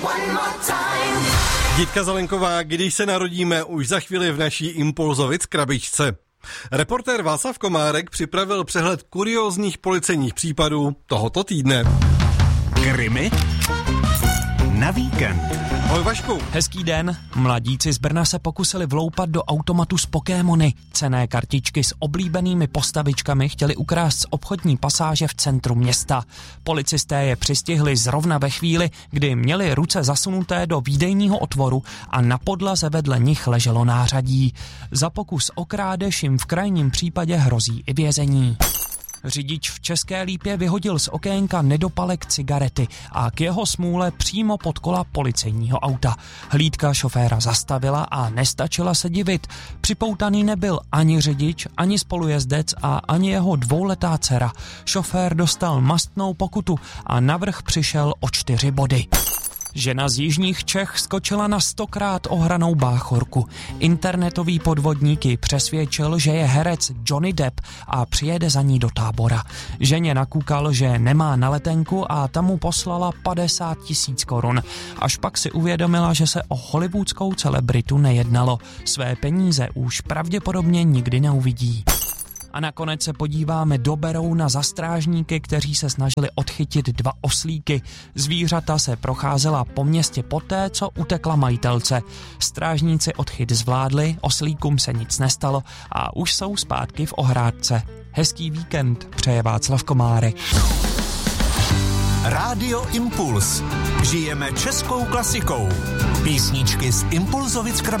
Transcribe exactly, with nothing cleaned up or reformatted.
Jitka Zelenková, když se narodíme, už za chvíli v naší Impulzovic krabičce. Reportér Václav Komárek připravil přehled kuriózních policejních případů tohoto týdne. Krimi na víkend. Ahoj Vašku. Hezký den. Mladíci z Brna se pokusili vloupat do automatu s Pokémony. Cenné kartičky s oblíbenými postavičkami chtěli ukrást z obchodní pasáže v centru města. Policisté je přistihli zrovna ve chvíli, kdy měli ruce zasunuté do výdejního otvoru a na podlaze vedle nich leželo nářadí. Za pokus o krádež jim v krajním případě hrozí i vězení. Řidič v České Lípě vyhodil z okénka nedopalek cigarety a k jeho smůle přímo pod kola policejního auta. Hlídka šoféra zastavila a nestačila se divit. Připoutaný nebyl ani řidič, ani spolujezdec a ani jeho dvouletá dcera. Šofér dostal mastnou pokutu a navrch přišel o čtyři body. Žena z jižních Čech skočila na stokrát ohranou báchorku. Internetový podvodník ji přesvědčil, že je herec Johnny Depp a přijede za ní do Tábora. Ženě nakukal, že nemá na letenku a ta mu poslala padesát tisíc korun. Až pak si uvědomila, že se o hollywoodskou celebritu nejednalo. Své peníze už pravděpodobně nikdy neuvidí. A nakonec se podíváme do Berouna za strážníky, kteří se snažili odchytit dva oslíky. Zvířata se procházela po městě poté, co utekla majitelce. Strážníci odchyt zvládli, oslíkům se nic nestalo a už jsou zpátky v ohrádce. Hezký víkend přeje Václav Komárek. Rádio Impuls. Žijeme českou klasikou. Písničky z Impulzovic krabičky.